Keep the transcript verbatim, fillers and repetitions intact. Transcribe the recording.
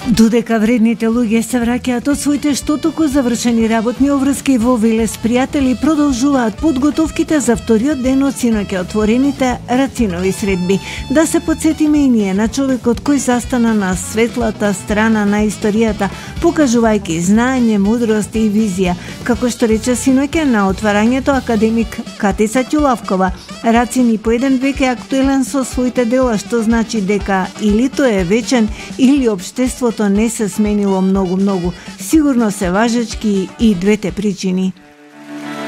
Додека вредните луѓе се враќаат од своите штотоку завршени работни обврски во Велес пријатели, продолжуваат подготовките за вториот ден од синоќа отворените Рацинови средби. Да се потсетиме и ние на човекот кој застана на светлата страна на историјата, покажувајќи знаење, мудрост и визија. Како што рече синоќа на отварањето академик Катица Ќулавкова, Рацин и по еден век е актуелен со своите дела, што значи дека или тој е вечен, или општеството не се сменило многу-многу. Сигурно се важечки и двете причини.